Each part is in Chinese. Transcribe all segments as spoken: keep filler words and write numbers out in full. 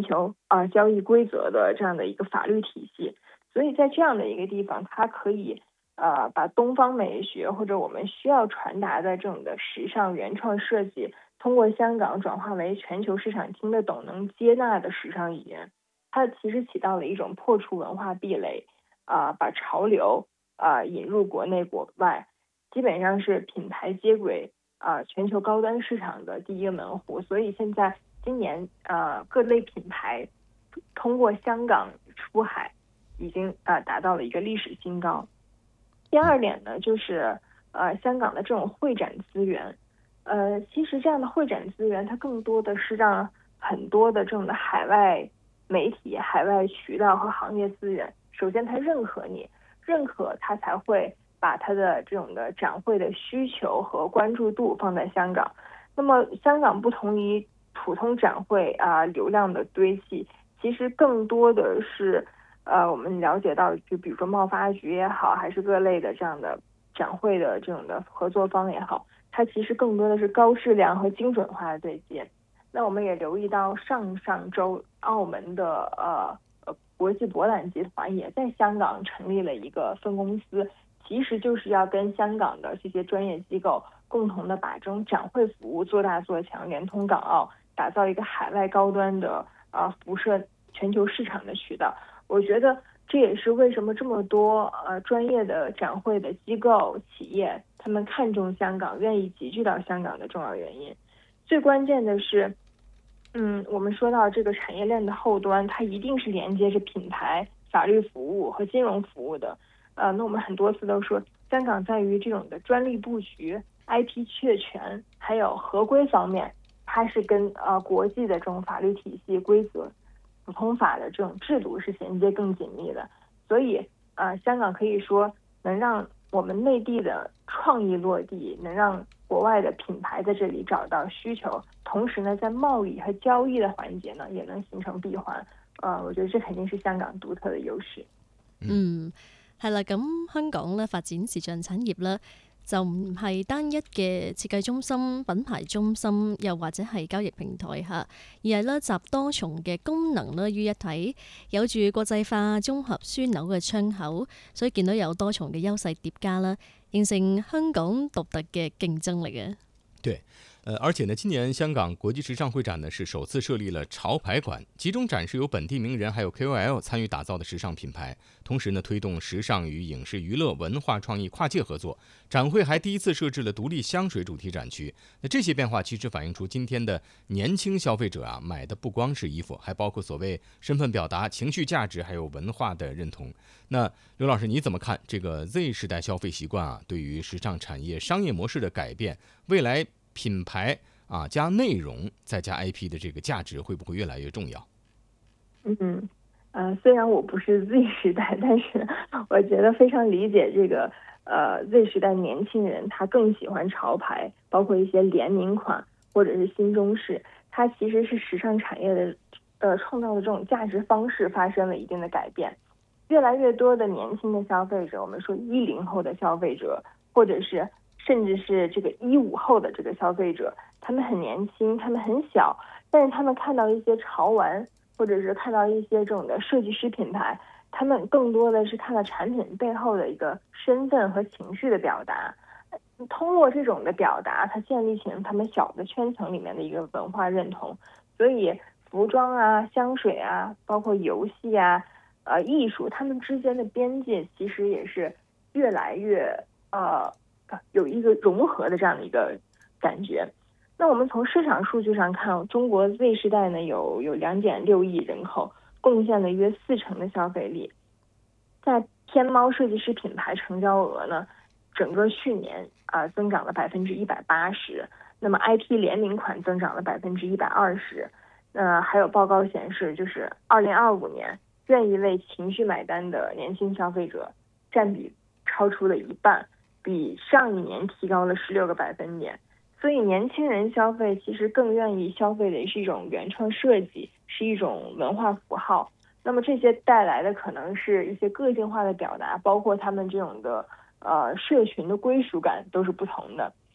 全球啊、呃、交易规则的这样的一个法律体系。所以在这样的一个地方，它可以呃把东方美学或者我们需要传达的这种的时尚原创设计，通过香港转化为全球市场听得懂、能接纳的时尚语言。它其实起到了一种破除文化壁垒啊、呃，把潮流啊、呃、引入国内国外，基本上是品牌接轨啊、呃、全球高端市场的第一个门户。所以现在今年呃各类品牌通过香港出海，已经啊、呃、达到了一个历史新高。第二点呢，就是呃香港的这种会展资源，呃其实这样的会展资源，它更多的是让很多的这种的海外媒体、海外渠道和行业资源，首先它认可你，认可它才会把它的这种的展会的需求和关注度放在香港。那么香港不同于普通展会啊、呃、流量的堆砌，其实更多的是呃我们了解到，就比如说贸发局也好，还是各类的这样的展会的这种的合作方也好，它其实更多的是高质量和精准化的对接。那我们也留意到，上上周澳门的呃呃国际博览集团也在香港成立了一个分公司，其实就是要跟香港的这些专业机构共同的把这种展会服务做大做强，连通港澳，打造一个海外高端的呃辐射全球市场的渠道。我觉得这也是为什么这么多呃专业的展会的机构企业，他们看重香港，愿意集聚到香港的重要原因。最关键的是，嗯，我们说到这个产业链的后端，它一定是连接着品牌、法律服务和金融服务的。呃，那我们很多次都说，香港在于这种的专利布局、I P 确权还有合规方面，它是跟呃国际的这种法律体系规则、普通法的这种制度是衔接更紧密的。所以，呃，香港可以说能让我们内地的创意落地，能让国外的品牌在这里找到需求，同时呢，在贸易和交易的环节呢，也能形成闭環。呃，我覺得這肯定是香港獨特嘅優勢。 嗯，係啦，咁香港咧發展時尚產業咧，就唔係單一嘅設計中心、品牌中心，又或者係交易平台嚇，而係咧集多重嘅功能咧於一體，有住國際化綜合樞紐嘅窗口，所以見到有多重嘅優勢疊加啦，形成香港獨特嘅競爭力嘅。 對。呃，而且呢，今年香港國際時尚會展呢是首次設立了潮牌館，集中展示由本地名人還有 K O L 參與打造的時尚品牌，同時呢推動時尚與影視娛樂文化創意跨界合作。展會還第一次設置了獨立香水主題展區。那這些變化其實反映出今天的年輕消費者啊，買的不光是衣服，還包括所謂身份表達、情緒價值，還有文化的認同。那劉老師，你怎麼看這個 Z 世代消費習慣啊，對於時尚產業商業模式的改變，未來品牌啊加內容再加 I P 的這個價值會不會越來越重要？ 嗯，呃，雖然我不是 Z 時代，但是我覺得非常理解這個呃 Z 時代年輕人，他更喜歡潮牌，包括一些聯名款或者是新中式，它其實是時尚產業的呃創造的這種價值方式發生了一定的改變。越來越多的年輕的消費者，我們說一零後的消費者，或者是甚至是這個一五後的這個消費者，他們很年輕，他們很小，但是他們看到一些潮玩，或者是看到一些這種的設計師品牌，他們更多的是看到產品背後的一個身份和情緒的表達。通過這種的表達，它建立起他們小的圈層裏面的一個文化認同。所以服裝啊、香水啊，包括遊戲啊、呃藝術，他們之間的邊界其實也是越來越呃。有一個融合的這樣的一個感覺。那我們從市場數據上看，中國 Z 世代呢有有兩點六億人口，貢獻了約四成的消費力。在天貓設計師品牌成交額呢，整個去年啊、呃、增長了百分之一百八十。那麼 I P 聯名款增長了百分之一百二十。呃，還有報告顯示，就是二零二五年願意為情緒買單的年輕消費者佔比超出了一半。比上一年提高了十六個百分點，所以年輕人消費其實更願意消費的是一種原創設計，是一種文化符號。那麼這些帶來的可能是一些個性化的表達，包括他們這種的呃社群的歸屬感都是不同的。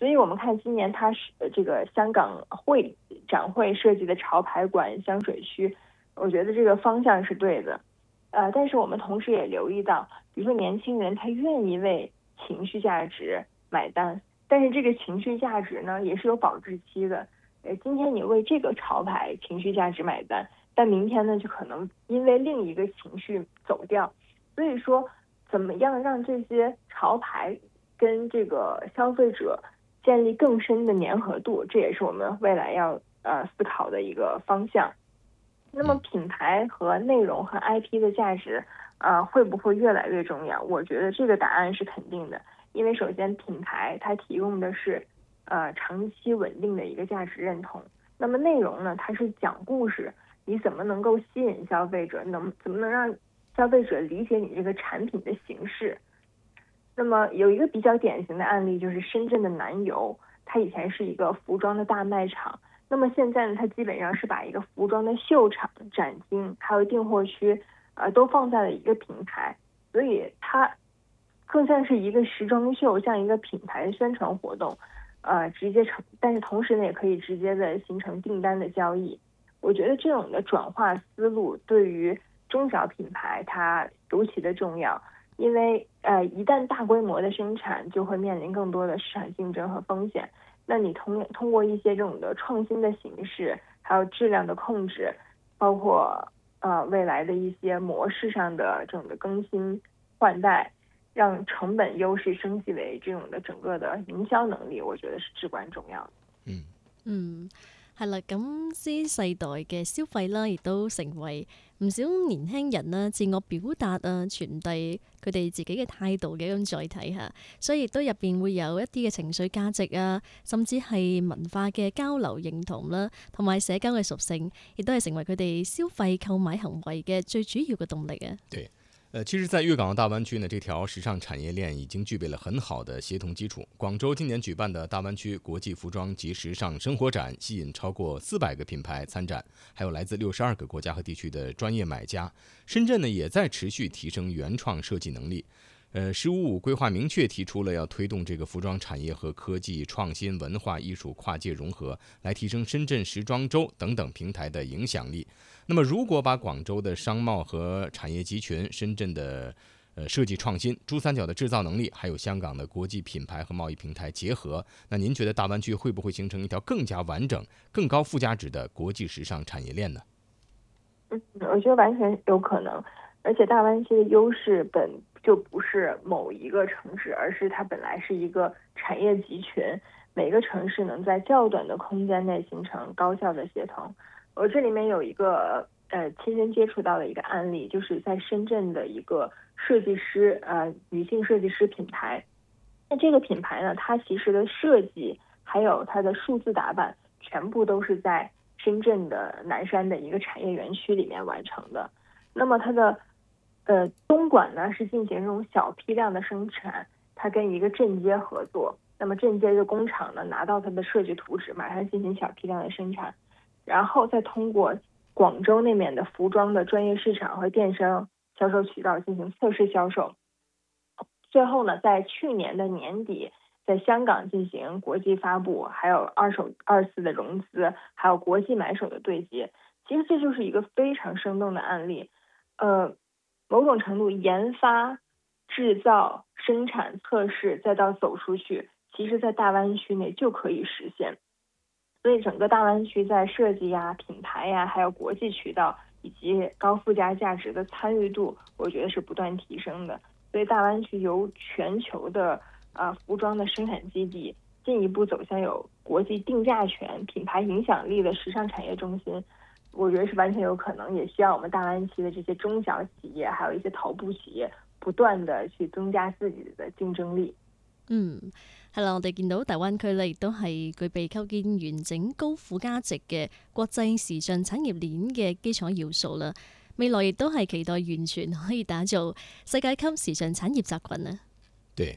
所以我们看今年它是这个香港会展会设计的潮牌馆香水区，我觉得这个方向是对的。呃，但是我们同时也留意到，比如说年轻人他愿意为情绪价值买单，但是这个情绪价值呢也是有保质期的。呃，今天你为这个潮牌情绪价值买单，但明天呢就可能因为另一个情绪走掉。所以说，怎么样让这些潮牌跟这个消费者建立更深的粘合度，这也是我们未来要呃思考的一个方向。那么品牌和内容和 I P 的价值，呃，会不会越来越重要？我觉得这个答案是肯定的，因为首先品牌它提供的是呃长期稳定的一个价值认同，那么内容呢，它是讲故事，你怎么能够吸引消费者，能怎么能让消费者理解你这个产品的形式？那么有一个比较典型的案例就是深圳的南邮，它以前是一个服装的大卖场。那么现在呢，它基本上是把一个服装的秀场、展厅还有订货区，呃，都放在了一个平台，所以它更像是一个时装秀，像一个品牌宣传活动，呃，直接成，但是同时呢，也可以直接的形成订单的交易。我觉得这种的转化思路对于中小品牌它尤其的重要，因为呃，一旦大规模的生产，就会面临更多的市场竞争和风险。那你通通过一些这种的创新的形式，还有质量的控制，包括呃未来的一些模式上的这种的更新换代，让成本优势升级为这种的整个的营销能力，我覺得是至關重要的。 嗯嗯，係啦，咁 Z 世代嘅消費啦，亦都成為唔少年輕人啦自我表達啊、傳遞佢哋自己嘅態度嘅一種載體嚇，所以亦都入邊會有一啲嘅情緒價值啊，甚至係文化嘅交流認同啦，同埋社交嘅屬性，亦都係成為佢哋消費購買行為嘅最主要嘅動力啊。 對。呃，其實，在粵港澳大灣區呢，這條時尚產業鏈已經具備了很好的協同基礎。廣州今年舉辦的大灣區國際服裝及時尚生活展，吸引超過四百個品牌參展，還有來自六十二個國家和地區的專業買家。深圳呢，也在持續提升原創設計能力。呃，十五五規劃明確提出了要推動這個服裝產業和科技創新、文化藝術跨界融合，來提升深圳時裝週等等平台的影響力。那麼，如果把廣州的商貿和產業集群、深圳的呃設計創新、珠三角的製造能力，還有香港的國際品牌和貿易平台結合，那您覺得大灣區會不會形成一條更加完整、更高附加值的國際時尚產業鏈呢？ 嗯，我覺得完全有可能，而且大灣區的優勢本就不是某一個城市，而是它本來是一個產業集群，每個城市能在較短的空間內形成高效的協同。我這裡面有一個呃親身接觸到的一個案例，就是在深圳的一個設計師呃女性設計師品牌。那這個品牌呢，它其實的設計還有它的數字打版，全部都是在深圳的南山的一個產業園區裡面完成的。那麼它的呃東莞呢是進行這種小批量的生產，它跟一個鎮街合作。那麼鎮街的工廠呢拿到它的設計圖紙，馬上進行小批量的生產。然後再通過廣州那邊的服裝的專業市場和電商銷售渠道進行測試銷售，最後呢，在去年的年底，在香港進行國際發布，還有二手二次的融資，還有國際買手的對接。其實這就是一個非常生動的案例。呃，某種程度研發、製造、生產、測試，再到走出去，其實在大灣區內就可以實現。所以整個大灣區在設計呀、品牌呀，還有國際渠道以及高附加價值的參與度，我覺得是不斷提升的。所以大灣區由全球的啊、呃、服裝的生產基地，進一步走向有國際定價權、品牌影響力的時尚產業中心，我覺得是完全有可能。也需要我們大灣區的這些中小企業，還有一些頭部企業，不斷的去增加自己的競爭力。 嗯，係啦，我哋見到大灣區咧，亦都係具備構建完整高附加值嘅國際時尚產業鏈嘅基礎要素啦。未來亦都係期待完全可以打造世界級時尚產業集群啊！ 對。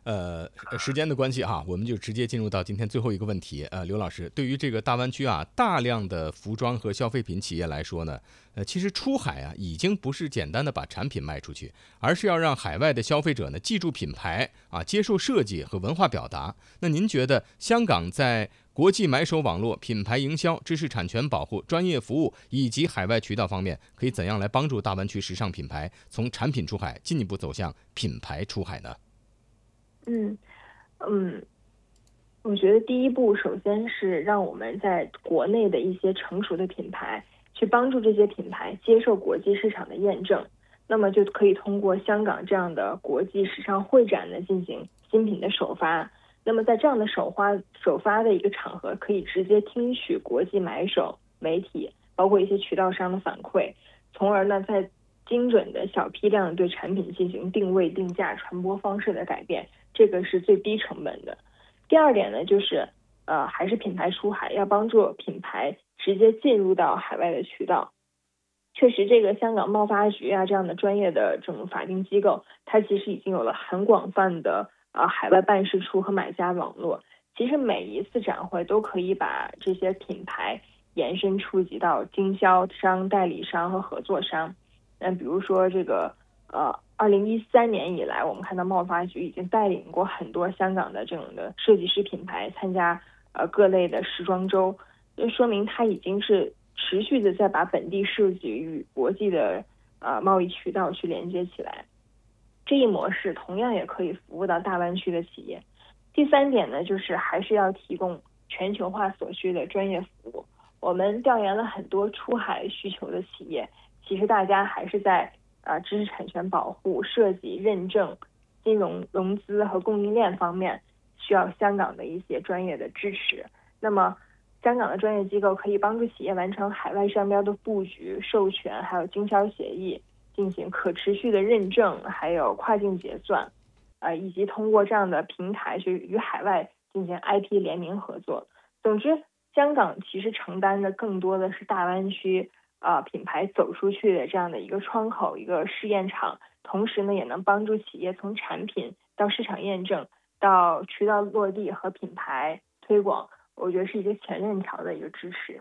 呃，时间的关系哈，我们就直接进入到今天最后一个问题。呃，刘老师，对于这个大湾区啊，大量的服装和消费品企业来说呢，呃，其实出海啊，已经不是简单的把产品卖出去，而是要让海外的消费者呢记住品牌啊，接受设计和文化表达。那您觉得香港在国际买手网络、品牌营销、知识产权保护、专业服务以及海外渠道方面，可以怎样来帮助大湾区时尚品牌从产品出海进一步走向品牌出海呢？ 嗯嗯，我觉得第一步首先是让我们在国内的一些成熟的品牌去帮助这些品牌接受国际市场的验证，那么就可以通过香港这样的国际时尚会展呢进行新品的首发。那么在这样的首发首发的一个场合，可以直接听取国际买手、媒体，包括一些渠道商的反馈，从而呢在精准的小批量对产品进行定位、定价、传播方式的改变，这个是最低成本的。第二点呢，就是呃，还是品牌出海，要帮助品牌直接进入到海外的渠道。确实，这个香港贸发局啊这样的专业的这种法定机构，它其实已经有了很广泛的呃海外办事处和买家网络。其实每一次展会都可以把这些品牌延伸触及到经销商、代理商和合作商。那比如说这个呃，二零一三年以来，我们看到贸发局已经带领过很多香港的这种的设计师品牌参加呃各类的时装周，就说明它已经是持续的在把本地设计与国际的呃贸易渠道去连接起来。这一模式同样也可以服务到大湾区的企业。第三点呢，就是还是要提供全球化所需的专业服务。我们调研了很多出海需求的企业，其实大家还是在呃知识产权保护、设计认证、金融融资和供应链方面需要香港的一些专业的支持。那么香港的专业机构可以帮助企业完成海外商标的布局、授权，还有经销协议，进行可持续的认证，还有跨境结算，呃，以及通过这样的平台去与海外进行 I P 联名合作。总之，香港其实承担的更多的是大湾区呃品牌走出去的这样的一个窗口、一个试验场，同时呢，也能帮助企业从产品到市场验证，到渠道落地和品牌推广，我觉得是一个全链条的一个支持。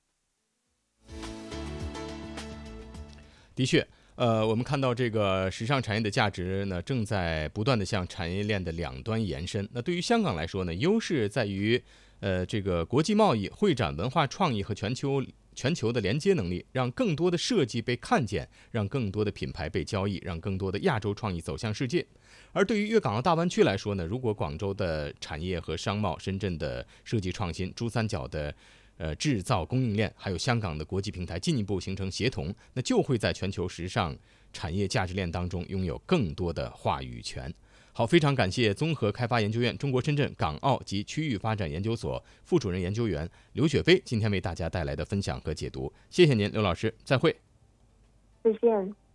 的确，呃，我们看到这个时尚产业的价值呢，正在不断的向产业链的两端延伸。那对于香港来说呢，优势在于，呃，这个国际贸易、会展、文化创意和全球全球的连接能力，让更多的设计被看见，让更多的品牌被交易，让更多的亚洲创意走向世界。而对于粤港澳大湾区来说呢，如果广州的产业和商贸、深圳的设计创新、珠三角的呃制造供应链，还有香港的国际平台进一步形成协同，那就会在全球时尚产业价值链当中拥有更多的话语权。好，非常感谢综合开发研究院中国深圳、港澳及区域发展研究所副主任研究员刘雪飞今天为大家带来的分享和解读，谢谢您，刘老师，再会。 再见。